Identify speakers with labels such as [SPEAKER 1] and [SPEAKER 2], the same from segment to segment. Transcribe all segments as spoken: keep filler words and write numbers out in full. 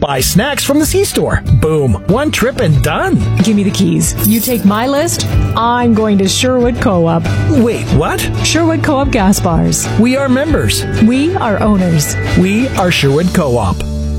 [SPEAKER 1] Buy snacks from the C-Store. Boom. One trip and done.
[SPEAKER 2] Give me the keys. You take my list, I'm going to Sherwood Co-op.
[SPEAKER 1] Wait, what?
[SPEAKER 2] Sherwood Co-op gas bars.
[SPEAKER 1] We are members.
[SPEAKER 2] We are owners.
[SPEAKER 1] We are Sherwood Co-op.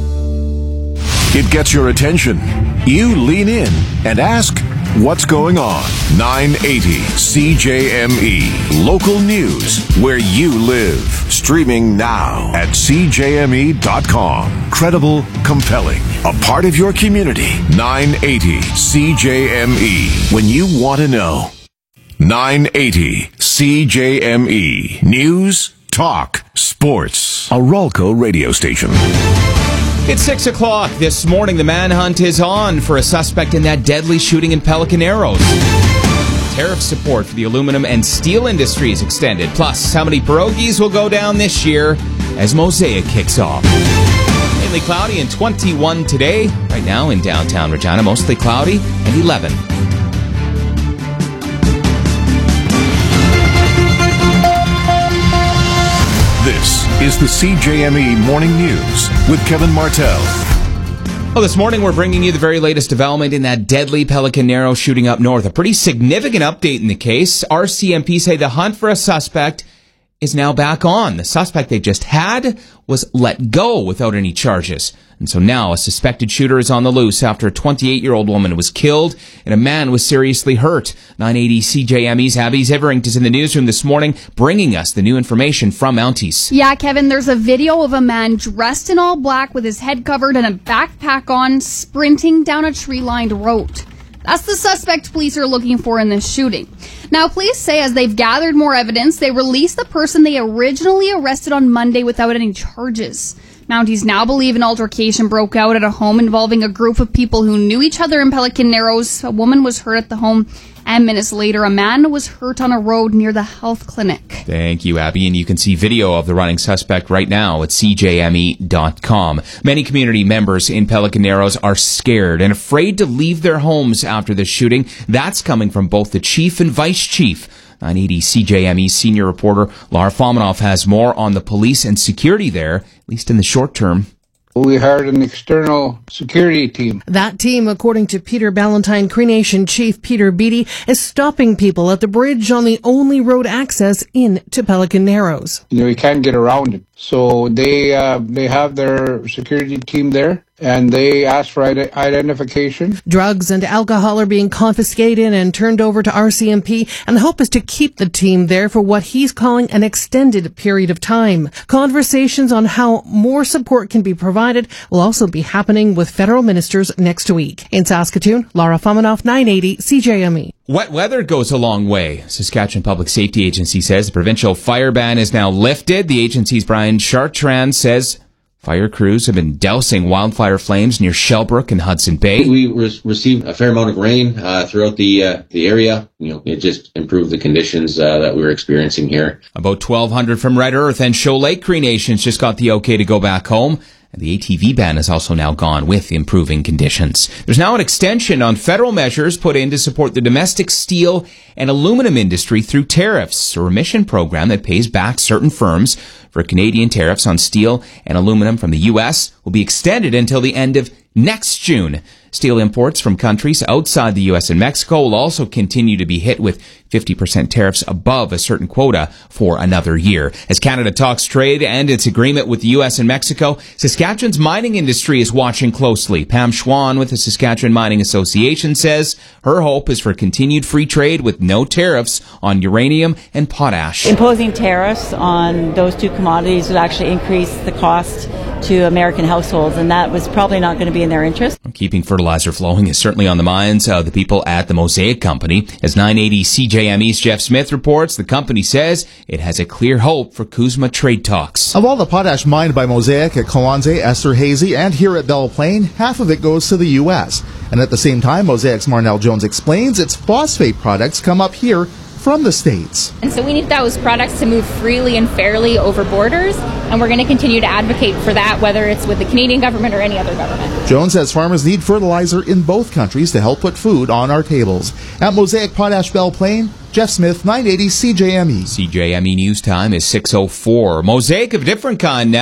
[SPEAKER 3] It gets your attention. You lean in and ask, what's going on? nine eighty C J M E. Local news where you live. Streaming now at C J M E dot com. Credible, compelling. A part of your community. nine eighty C J M E. When you want to know. nine eighty C J M E. News, talk, sports. A Ralco radio station.
[SPEAKER 4] It's six o'clock. This morning, the manhunt is on for a suspect in that deadly shooting in Pelican Arrows. Tariff support for the aluminum and steel industry is extended. Plus, how many pierogies will go down this year as Mosaic kicks off. Mainly cloudy and twenty-one today. Right now in downtown Regina, mostly cloudy and eleven.
[SPEAKER 3] This is the C J M E Morning News with Kevin Martell.
[SPEAKER 4] Well, this morning we're bringing you the very latest development in that deadly Pelican Arrow shooting up north. A pretty significant update in the case. R C M P say the hunt for a suspect is now back on. The suspect they just had was let go without any charges. And so now a suspected shooter is on the loose after a twenty-eight-year-old woman was killed and a man was seriously hurt. nine eighty C J M E's Abby Ziverink is in the newsroom this morning bringing us the new information from Mounties.
[SPEAKER 5] Yeah, Kevin, there's a video of a man dressed in all black with his head covered and a backpack on sprinting down a tree-lined road. That's the suspect police are looking for in this shooting. Now, police say as they've gathered more evidence, they released the person they originally arrested on Monday without any charges. Mounties now believe an altercation broke out at a home involving a group of people who knew each other in Pelican Narrows. A woman was hurt at the home, and minutes later, a man was hurt on a road near the health clinic.
[SPEAKER 4] Thank you, Abby. And you can see video of the running suspect right now at C J M E dot com. Many community members in Pelican Narrows are scared and afraid to leave their homes after the shooting. That's coming from both the chief and vice chief. nine eighty C J M E senior reporter Lara Fominov has more on the police and security there, at least in the short term.
[SPEAKER 6] We hired an external security team.
[SPEAKER 7] That team, according to Peter Ballantyne, Cree Nation Chief Peter Beattie, is stopping people at the bridge on the only road access in to Pelican Narrows.
[SPEAKER 6] You know, you can't get around it. So they uh, they have their security team there, and they ask for ide- identification.
[SPEAKER 7] Drugs and alcohol are being confiscated and turned over to R C M P, and the hope is to keep the team there for what he's calling an extended period of time. Conversations on how more support can be provided will also be happening with federal ministers next week. In Saskatoon, Lara Fominov, nine eighty C J M E.
[SPEAKER 4] Wet weather goes a long way. Saskatchewan Public Safety Agency says the provincial fire ban is now lifted. The agency's Brian Chartrand says fire crews have been dousing wildfire flames near Shellbrook and Hudson Bay.
[SPEAKER 8] We re- received a fair amount of rain uh, throughout the uh, the area. You know, it just improved the conditions uh, that we were experiencing here.
[SPEAKER 4] About twelve hundred from Red Earth and Shoal Lake Cree Nations just got the okay to go back home. And the A T V ban is also now gone with improving conditions. There's now an extension on federal measures put in to support the domestic steel and aluminum industry through tariffs, a remission program that pays back certain firms for Canadian tariffs on steel and aluminum from the U S will be extended until the end of next June. Steel imports from countries outside the U S and Mexico will also continue to be hit with fifty percent tariffs above a certain quota for another year. As Canada talks trade and its agreement with the U S and Mexico, Saskatchewan's mining industry is watching closely. Pam Schwann with the Saskatchewan Mining Association says her hope is for continued free trade with no tariffs on uranium and potash.
[SPEAKER 9] Imposing tariffs on those two commodities would actually increase the cost to American households, and that was probably not going to be in their interest.
[SPEAKER 4] Keeping fertilizer flowing is certainly on the minds of the people at the Mosaic Company. As nine eighty C J M E's Jeff Smith reports, the company says it has a clear hope for CUSMA trade talks.
[SPEAKER 10] Of all the potash mined by Mosaic at Kawanze, Esterhazy, and here at Belle Plaine, half of it goes to the U S. And at the same time, Mosaic's Marnell Jones explains its phosphate products come up here from the States.
[SPEAKER 11] And so we need those products to move freely and fairly over borders, and we're going to continue to advocate for that, whether it's with the Canadian government or any other government.
[SPEAKER 10] Jones says farmers need fertilizer in both countries to help put food on our tables. At Mosaic Potash Belle Plaine, Jeff Smith, nine eighty C J M E.
[SPEAKER 4] C J M E News Time is six oh four. Mosaic of a different kind now.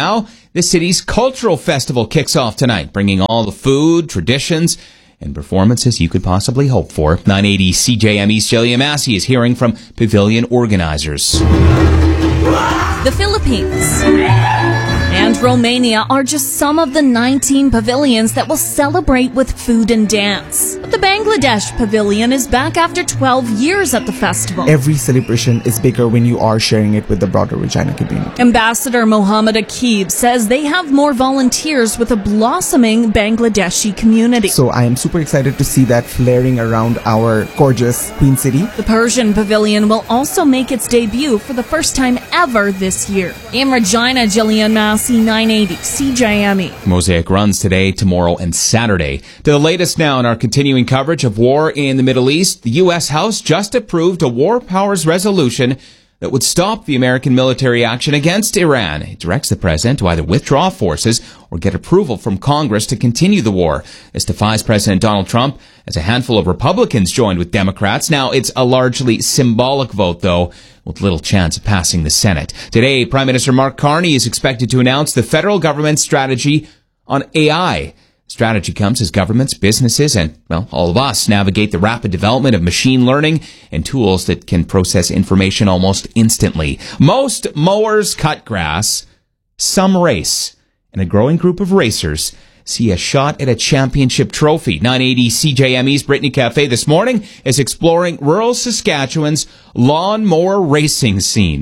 [SPEAKER 4] the city's cultural festival kicks off tonight, bringing all the food, traditions, and performances you could possibly hope for. nine eighty C J M E's Jillian Massey is hearing from pavilion organizers.
[SPEAKER 12] The Philippines and Romania are just some of the nineteen pavilions that will celebrate with food and dance. But the Bangladesh pavilion is back after twelve years at the festival.
[SPEAKER 13] Every celebration is bigger when you are sharing it with the broader Regina community.
[SPEAKER 12] Ambassador Mohammed Akib says they have more volunteers with a blossoming Bangladeshi community.
[SPEAKER 13] So I am super excited to see that flaring around our gorgeous Queen City.
[SPEAKER 12] The Persian pavilion will also make its debut for the first time ever this year. In Regina, Jillian Massey, nine eighty C J M E.
[SPEAKER 4] Mosaic runs today, tomorrow, and Saturday. To the latest now in our continuing coverage of war in the Middle East, the U S House just approved a war powers resolution that would stop the American military action against Iran. It directs the president to either withdraw forces or get approval from Congress to continue the war. This defies President Donald Trump as a handful of Republicans joined with Democrats. Now, it's a largely symbolic vote, though, with little chance of passing the Senate. Today, Prime Minister Mark Carney is expected to announce the federal government's strategy on A I. Strategy comes as governments, businesses, and, well, all of us navigate the rapid development of machine learning and tools that can process information almost instantly. Most mowers cut grass, some race, and a growing group of racers see a shot at a championship trophy. nine eighty C J M E's Brittany Cafe this morning is exploring rural Saskatchewan's lawnmower racing scene.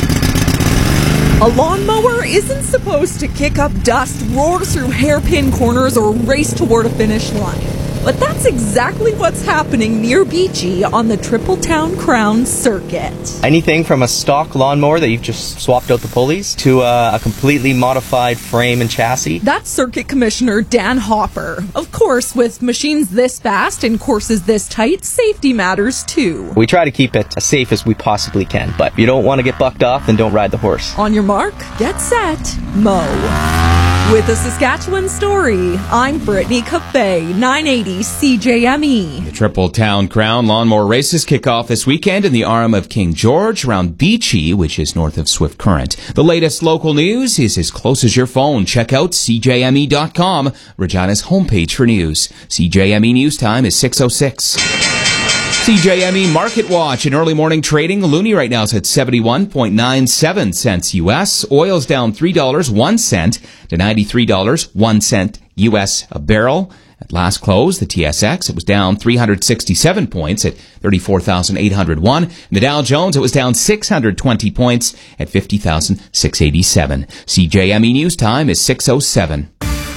[SPEAKER 14] A lawnmower isn't supposed to kick up dust, roar through hairpin corners, or race toward a finish line. But that's exactly what's happening near Beachy on the Tripletown Crown Circuit.
[SPEAKER 15] Anything from a stock lawnmower that you've just swapped out the pulleys to a, a completely modified frame and chassis.
[SPEAKER 14] That's Circuit Commissioner Dan Hopper. Of course, with machines this fast and courses this tight, safety matters too.
[SPEAKER 15] We try to keep it as safe as we possibly can, but if you don't want to get bucked off, then don't ride the horse.
[SPEAKER 14] On your mark, get set, mow. With a Saskatchewan story, I'm Brittany Cafe, nine eighty C J M E.
[SPEAKER 4] The Tripletown Crown lawnmower races kick off this weekend in the arm of King George around Beachy, which is north of Swift Current. The latest local news is as close as your phone. Check out C J M E dot com, Regina's homepage for news. C J M E News Time is six oh six. C J M E Market Watch in early morning trading. The loonie right now is at seventy-one point nine seven cents U S. Oil's down three dollars and one cent to ninety-three dollars and one cent U S a barrel. At last close, the T S X, it was down three hundred sixty-seven points at thirty-four thousand eight hundred one. And the Dow Jones, it was down six hundred twenty points at fifty thousand six hundred eighty-seven. C J M E News Time is six oh seven.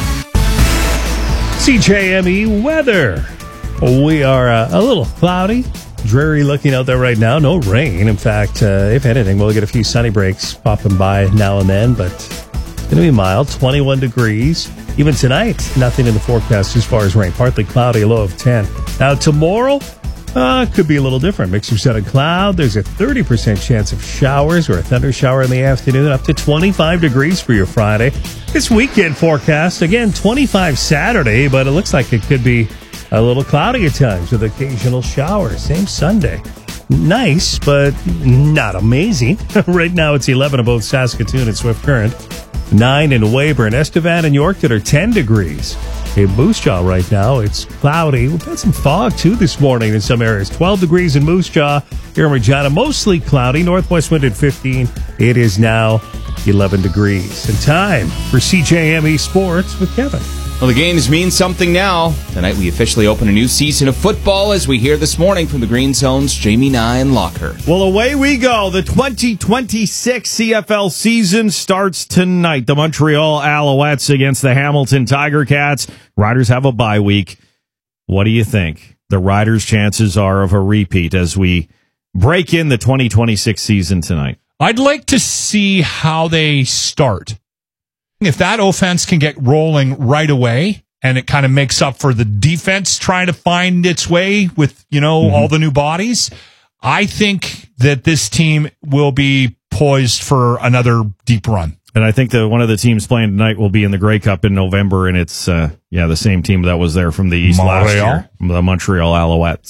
[SPEAKER 16] C J M E weather. We are uh, a little cloudy, dreary looking out there right now. No rain. In fact, uh, if anything, we'll get a few sunny breaks popping by now and then, but it's going to be mild, twenty-one degrees. Even tonight, nothing in the forecast as far as rain. Partly cloudy, a low of ten. Now, tomorrow, uh, could be a little different. Mix of sun and cloud. There's a thirty percent chance of showers or a thunder shower in the afternoon, up to twenty-five degrees for your Friday. This weekend forecast, again, twenty-five Saturday, but it looks like it could be a little cloudy at times with occasional showers. Same Sunday. Nice, but not amazing. Right now it's eleven in both Saskatoon and Swift Current. nine in Weyburn, Estevan, and York that are ten degrees. In Moose Jaw right now, it's cloudy. We've had some fog, too, this morning in some areas. twelve degrees in Moose Jaw. Here in Regina, mostly cloudy. Northwest wind at fifteen. It is now eleven degrees. And time for C J M E Sports with Kevin.
[SPEAKER 4] Well, the games mean something now. Tonight we officially open a new season of football as we hear this morning from the Green Zone's Jamie Nye Locker.
[SPEAKER 17] Well, away we go. The twenty twenty-six C F L season starts tonight. The Montreal Alouettes against the Hamilton Tiger Cats. Riders have a bye week. What do you think? The Riders' chances are of a repeat as we break in the twenty twenty-six season tonight.
[SPEAKER 18] I'd like to see how they start. If that offense can get rolling right away and it kind of makes up for the defense trying to find its way with, you know, mm-hmm. all the new bodies, I think that this team will be poised for another deep run.
[SPEAKER 17] And I think that one of the teams playing tonight will be in the Grey Cup in November, and it's, uh, yeah, the same team that was there from the East Montreal. last year, the Montreal Alouettes.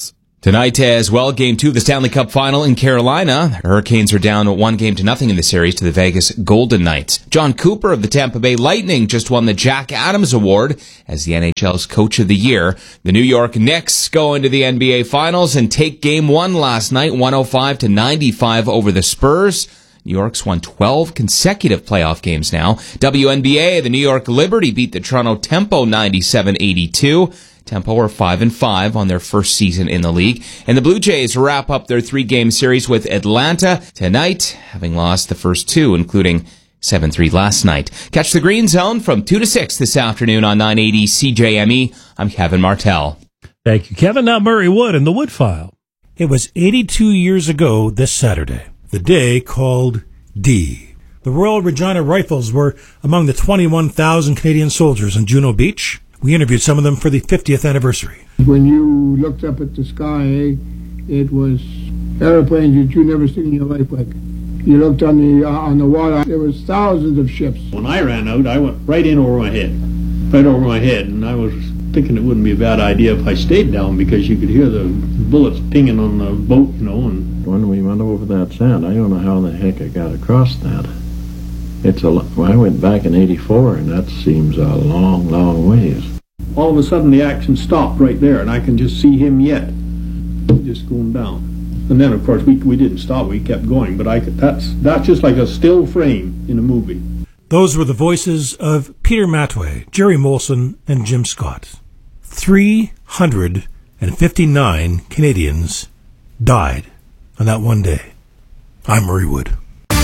[SPEAKER 4] Tonight as well, Game two of the Stanley Cup Final in Carolina. The Hurricanes are down one game to nothing in the series to the Vegas Golden Knights. John Cooper of the Tampa Bay Lightning just won the Jack Adams Award as the N H L's Coach of the Year. The New York Knicks go into the N B A Finals and take Game one last night, one oh five to ninety-five over the Spurs. New York's won twelve consecutive playoff games now. W N B A, the New York Liberty beat the Toronto Tempo ninety-seven eighty-two. Tempo are five and five on their first season in the league. And the Blue Jays wrap up their three-game series with Atlanta tonight, having lost the first two, including seven three last night. Catch the Green Zone from two to six this afternoon on nine eighty C J M E. I'm Kevin Martell.
[SPEAKER 16] Thank you, Kevin. Now Murray Wood in the Wood File.
[SPEAKER 19] It was eighty-two years ago this Saturday, the day called D. The Royal Regina Rifles were among the twenty-one thousand Canadian soldiers in Juno Beach. We interviewed some of them for the fiftieth anniversary.
[SPEAKER 6] When you looked up at the sky, it was airplanes that you never seen in your life like. You looked on the uh, on the water, there was thousands of ships.
[SPEAKER 20] When I ran out, I went right in over my head, right over my head, and I was thinking it wouldn't be a bad idea if I stayed down because you could hear the bullets pinging on the boat, you know. And
[SPEAKER 21] when we went over that sand, I don't know how the heck I got across that. It's a. Well, I went back in eighty-four, and that seems a long, long ways.
[SPEAKER 20] All of a sudden, the action stopped right there, and I can just see him yet, just going down. And then, of course, we we didn't stop; we kept going. But I could, that's that's just like a still frame in a movie.
[SPEAKER 19] Those were the voices of Peter Matway, Jerry Molson, and Jim Scott. Three hundred and fifty-nine Canadians died on that one day. I'm Murray Wood.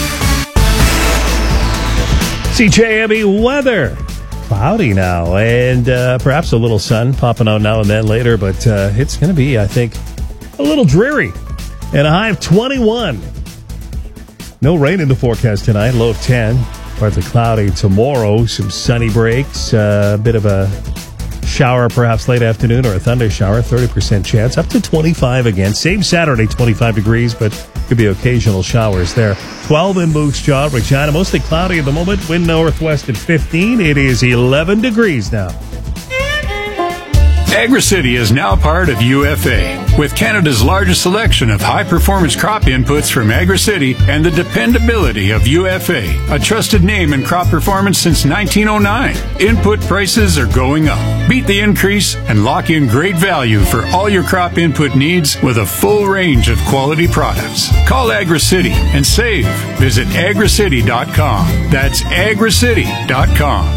[SPEAKER 16] C J M E weather. Cloudy now, and uh, perhaps a little sun popping out now and then later, but uh, it's going to be, I think, a little dreary. And a high of twenty-one. No rain in the forecast tonight, low of ten. Partly cloudy tomorrow, some sunny breaks, a uh, bit of a shower perhaps late afternoon or a thunder shower, thirty percent chance, up to twenty-five again. Same Saturday, twenty-five degrees, but could be occasional showers there. twelve in Moose Jaw, Regina, mostly cloudy at the moment. Wind northwest at fifteen. It is eleven degrees now.
[SPEAKER 22] AgriCity is now part of U F A. With Canada's largest selection of high-performance crop inputs from AgriCity and the dependability of U F A, a trusted name in crop performance since nineteen oh nine. Input prices are going up. Beat the increase and lock in great value for all your crop input needs with a full range of quality products. Call AgriCity and save. Visit agricity dot com. That's agricity dot com.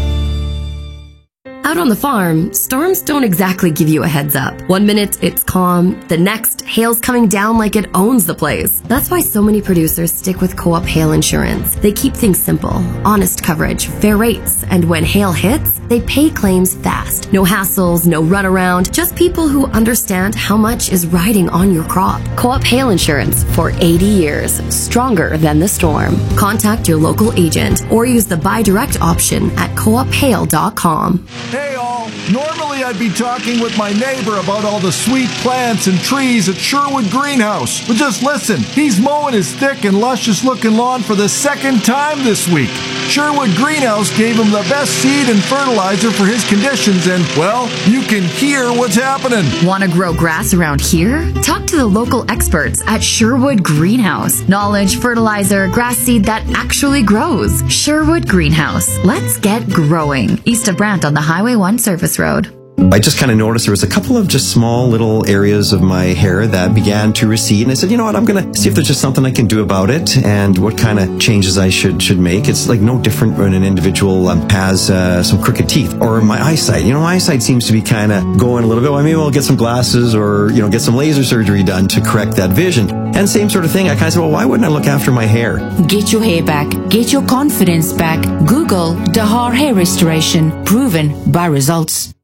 [SPEAKER 23] Out on the farm, storms don't exactly give you a heads up. One minute it's calm, the next, hail's coming down like it owns the place. That's why so many producers stick with Co-op Hail Insurance. They keep things simple, honest coverage, fair rates, and when hail hits, they pay claims fast. No hassles, no runaround, just people who understand how much is riding on your crop. Co-op Hail Insurance for eighty years, stronger than the storm. Contact your local agent or use the buy direct option at co op hail dot com.
[SPEAKER 24] Hey all, normally I'd be talking with my neighbor about all the sweet plants and trees at Sherwood Greenhouse. But just listen, he's mowing his thick and luscious looking lawn for the second time this week. Sherwood Greenhouse gave him the best seed and fertilizer for his conditions and, well, you can hear what's happening.
[SPEAKER 25] Want to grow grass around here? Talk to the local experts at Sherwood Greenhouse. Knowledge, fertilizer, grass seed that actually grows. Sherwood Greenhouse. Let's get growing. East of Brant on the Highway one Service Road.
[SPEAKER 26] I just kind of noticed there was a couple of just small little areas of my hair that began to recede, and I said, you know what, I'm going to see if there's just something I can do about it and what kind of changes I should should make. It's like no different when an individual um, has uh, some crooked teeth or my eyesight. You know, my eyesight seems to be kind of going a little bit. Well, maybe I'll get some glasses or, you know, get some laser surgery done to correct that vision. And same sort of thing, I kind of said, well, why wouldn't I look after my hair?
[SPEAKER 27] Get your hair back. Get your confidence back. Google Dahar Hair Restoration. Proven by results.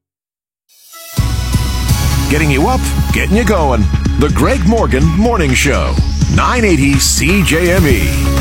[SPEAKER 3] Getting you up, getting you going. The Greg Morgan Morning Show. nine eighty C J M E.